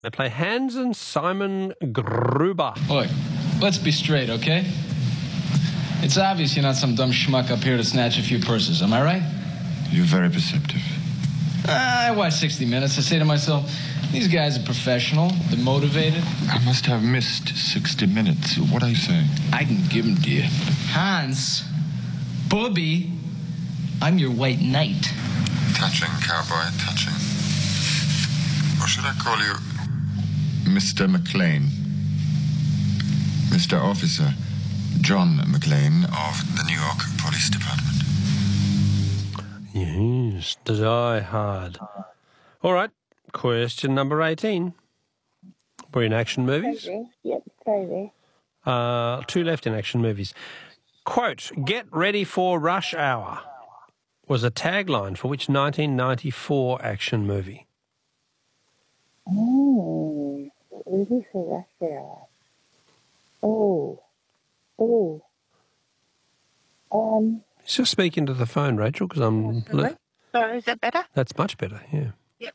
They play Hans and Simon Gruber. Look, let's be straight, okay? It's obvious you're not some dumb schmuck up here to snatch a few purses, am I right? You're very perceptive. I watch 60 Minutes. I say to myself, these guys are professional. They're motivated. I must have missed 60 Minutes. What are you saying? I can give them to you. Hans, Bobby, I'm your white knight. Touching, cowboy, touching. Or should I call you Mr. McLean? Mr. Officer John McLean of the New York Police Department. Yes, Die Hard. All right, question number 18. We're in action movies. Yep, stay there. 2 left in action movies. Quote, "Get ready for rush hour" was a tagline for which 1994 action movie? Ready for rush hour. It's just speaking to the phone, Rachel, because I'm... Sorry, is that better? That's much better, yeah. Yep.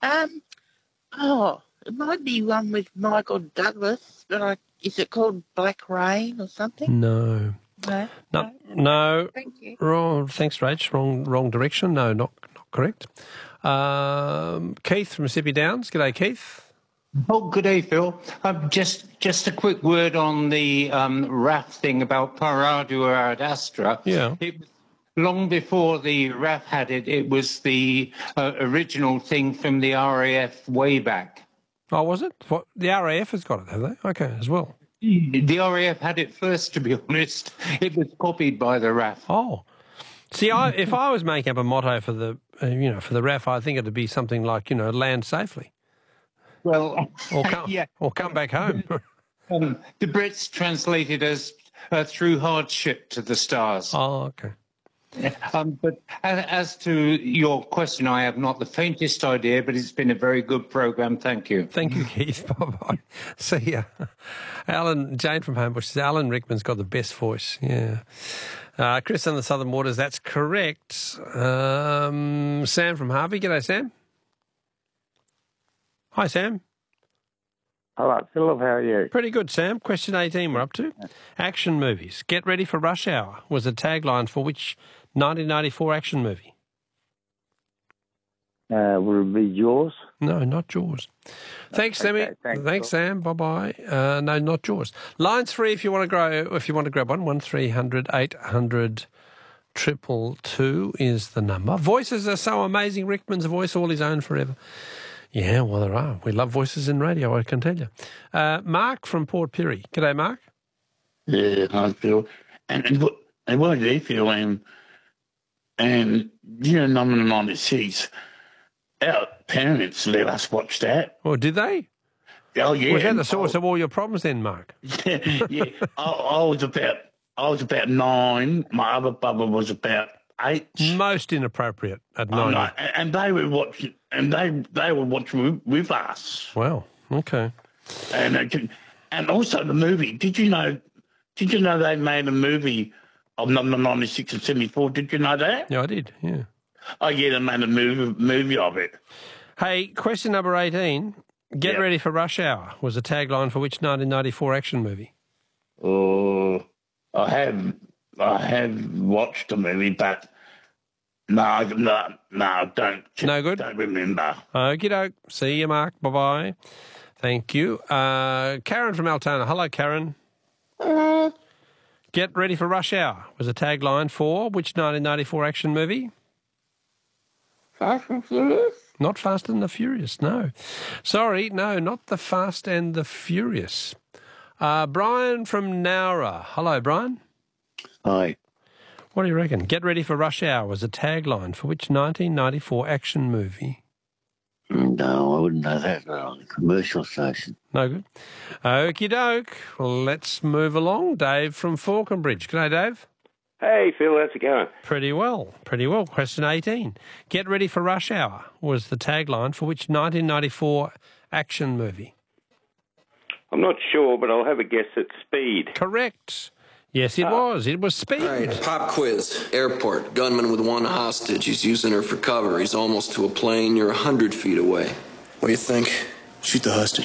It might be one with Michael Douglas, but is it called Black Rain or something? No. No. Thank you. Wrong. Thanks, Rach. Wrong direction. No, not correct. Keith from Mississippi Downs. G'day, Keith. Oh, good day, Phil. Just a quick word on the RAF thing about Paradu ad Astra. Yeah. It was long before the RAF had it. It was the original thing from the RAF way back. Oh, was it? What, the RAF has got it, have they? Okay, as well. The RAF had it first, to be honest. It was copied by the RAF. Oh. See, if I was making up a motto for the, for the RAF, I think it'd be something like, land safely. Well, or come back home. The Brits translated as through hardship to the stars. Oh, okay. But as to your question, I have not the faintest idea, but it's been a very good program. Thank you. Thank you, Keith. Bye-bye. See ya. Jane from Homebush says Alan Rickman's got the best voice. Yeah. Chris on the Southern Waters, that's correct. Sam from Harvey. G'day, Sam. Hi, Sam. Hello, Philip. How are you? Pretty good, Sam. Question 18 we're up to. Action movies. Get ready for rush hour was a tagline for which 1994 action movie? Will it be Jaws? No, not Jaws. Thanks, Sammy. Okay, thanks, Sam. Bye-bye. No, not Jaws. Lines free if you want to grab one. 1300 800 222 is the number. Voices are so amazing. Rickman's voice all his own forever. Yeah, well, there are. We love voices in radio, I can tell you. Mark from Port Pirie. G'day, Mark. Yeah, hi, Phil. And what do you feel? And number 96, our parents let us watch that. Oh, did they? Oh, yeah. Was that the source of all your problems then, Mark? Yeah. I was about 9. My other brother was about 8. Most inappropriate at 9. No, and they were watching, they were watching with us. Wow. Okay. And also the movie. Did you know they made a movie of number 96 and 74? Did you know that? Yeah, I did. Yeah. Oh yeah, they made a movie of it. Hey, question number 18. Get ready for rush hour was a tagline for which 1994 action movie? Oh, I have watched the movie, but no, don't. No good? Don't remember. Okie doke. See you, Mark. Bye-bye. Thank you. Karen from Altona. Hello, Karen. Hello. Get ready for rush hour was a tagline for which 1994 action movie? Fast and Furious? Not Fast and the Furious, no. Sorry, no, not the Fast and the Furious. Brian from Nowra. Hello, Brian. Hi. What do you reckon? Get ready for rush hour was a tagline for which 1994 action movie? No, I wouldn't know that. On the commercial station. No good. Okie doke. Well, let's move along. Dave from Falconbridge. G'day, Dave. Hey, Phil, how's it going? Pretty well. Question 18. Get ready for rush hour was the tagline for which 1994 action movie? I'm not sure, but I'll have a guess at Speed. Correct. Yes, it was. It was Speed. All right, pop quiz. Airport. Gunman with one hostage. He's using her for cover. He's almost to a plane. You're 100 feet away. What do you think? Shoot the hostage.